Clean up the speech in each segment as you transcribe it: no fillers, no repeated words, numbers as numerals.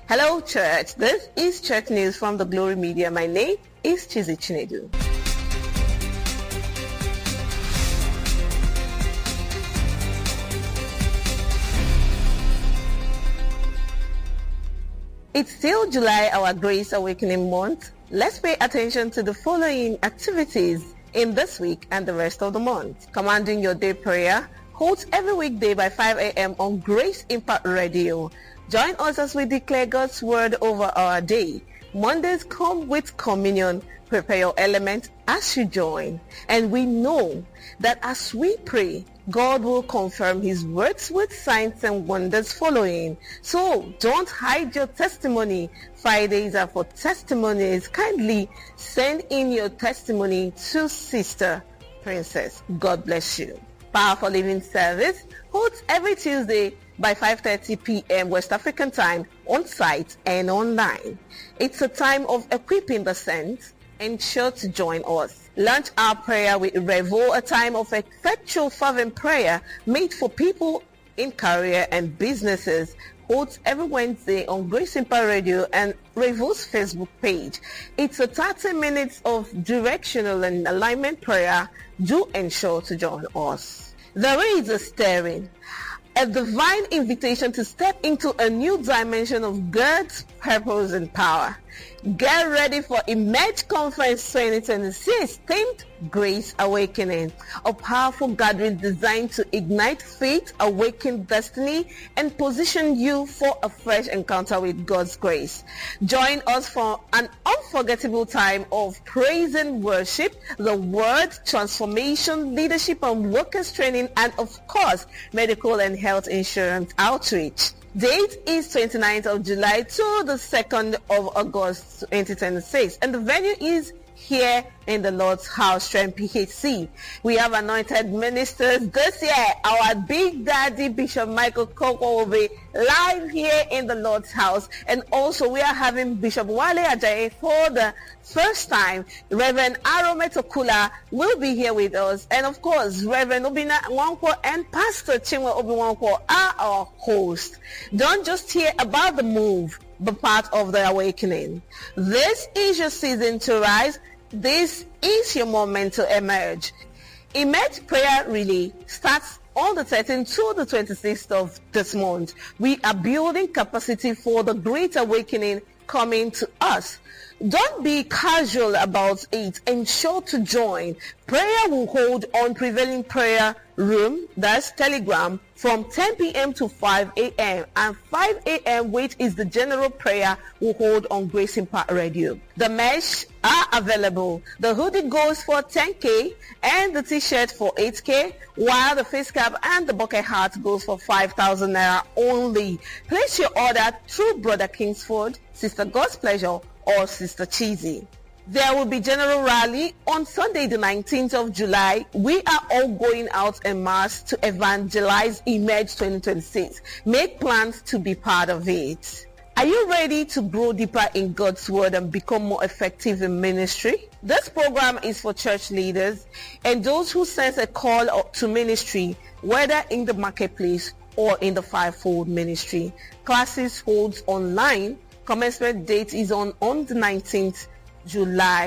Hello, church. This is Church News from the Glory Media. My name is Chizi Chinedu. It's still July, our Grace Awakening month. Let's pay attention to the following activities in this week and the rest of the month. Commanding Your Day prayer holds every weekday by 5 a.m. on Grace Impact Radio. Join us as we declare God's word over our day. Mondays come with communion. Prepare your element as you join. And we know that as we pray, God will confirm his words with signs and wonders following. So don't hide your testimony. Fridays are for testimonies. Kindly send in your testimony to Sister Princess. God bless you. Powerful Living Service holds every Tuesday by 5:30 p.m. West African time on site and online. It's a time of equipping the saints. Ensure to join us. Launch our prayer with Revo, a time of effectual fervent prayer made for people in career and businesses. Holds every Wednesday on Grace Impact Radio and Revo's Facebook page. It's a 30 minutes of directional and alignment prayer. Do ensure to join us. There is a stirring, a divine invitation to step into a new dimension of God's purpose and power. Get ready for Emerge Conference 2026, themed Grace Awakening, a powerful gathering designed to ignite faith, awaken destiny, and position you for a fresh encounter with God's grace. Join us for an unforgettable time of praise and worship, the word, transformation, leadership and workers training, and of course, medical and health insurance outreach. Date is 29th of July to the 2nd of August 2026, and the venue is here in the Lord's House, Strength PHC. We have anointed ministers this year. Our Big Daddy Bishop Michael Koko will be live here in the Lord's House, and also we are having Bishop Wale Ajayi for the first time. Reverend Arome Tokula will be here with us, and of course Reverend Obina Nwankwo and Pastor Chinwe Obi Nwankwo are our hosts. Don't just hear about the move, but part of the awakening. This is your season to rise. This is your moment to emerge. Emerge Prayer Relay starts on the 13th to the 26th of this month. We are building capacity for the great awakening coming to us. Don't be casual about it. Ensure to join. Prayer will hold on Prevailing Prayer Room, that's Telegram, from 10 p.m. to 5 a.m. and 5 a.m. which is the general prayer will hold on Grace Impact Radio. The mesh are available. The hoodie goes for 10K and the t-shirt for 8K, while the face cap and the bucket hat goes for 5,000 naira only. Place your order through Brother Kingsford, Sister God's Pleasure, or Sister Cheesy. There will be general rally on Sunday the 19th of July. We are all going out en masse to evangelize Emerge 2026. Make plans to be part of it. Are you ready to grow deeper in God's word and become more effective in ministry? This program is for church leaders and those who sense a call to ministry, whether in the marketplace or in the fivefold ministry. Classes holds online. Commencement date is on the 19th July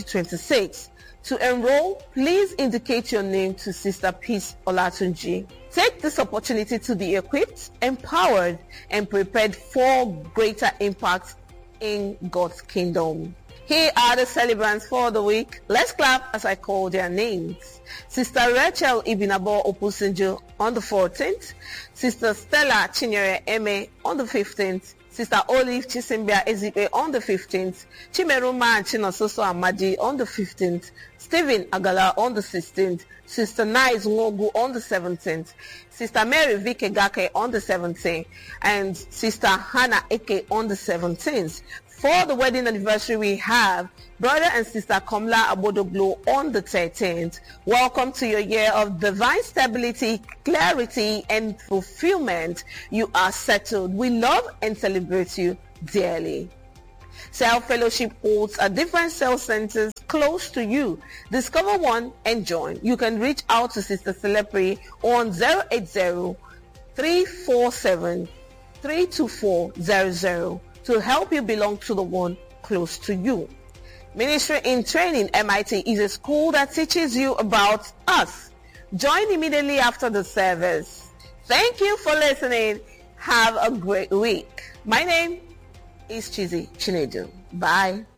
2026. To enroll, please indicate your name to Sister Peace Olatunji. Take this opportunity to be equipped, empowered, and prepared for greater impact in God's kingdom. Here are the celebrants for the week. Let's clap as I call their names. Sister Rachel Ibinabo Opusinjo on the 14th. Sister Stella Chinyere Eme on the 15th. Sister Olive Chisimbia Ezipe on the 15th, Chimeruma and Chinososo Amadi on the 15th, Stephen Agala on the 16th, Sister Nice Ngogu on the 17th, Sister Mary Vike Gake on the 17th, and Sister Hannah Eke on the 17th. For the wedding anniversary, we have Brother and Sister Komla Abodoglo on the 13th. Welcome to your year of divine stability, clarity, and fulfillment. You are settled. We love and celebrate you dearly. Cell Fellowship holds at different cell centers close to you. Discover one and join. You can reach out to Sister Celepri on 080-347-32400 to help you belong to the one close to you. Ministry in Training MIT is a school that teaches you about us. Join immediately after the service. Thank you for listening. Have a great week. My name is Chizzy Chinedu. Bye.